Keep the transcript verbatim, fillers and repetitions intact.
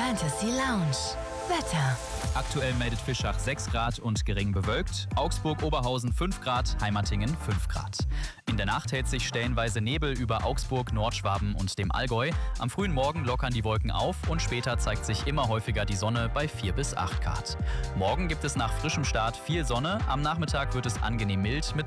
Fantasy Lounge. Wetter. Aktuell meldet Fischach sechs Grad und gering bewölkt. Augsburg-Oberhausen fünf Grad, Heimatingen fünf Grad. In der Nacht hält sich stellenweise Nebel über Augsburg, Nordschwaben und dem Allgäu. Am frühen Morgen lockern die Wolken auf und später zeigt sich immer häufiger die Sonne bei vier bis acht Grad. Morgen gibt es nach frischem Start viel Sonne. Am Nachmittag wird es angenehm mild mit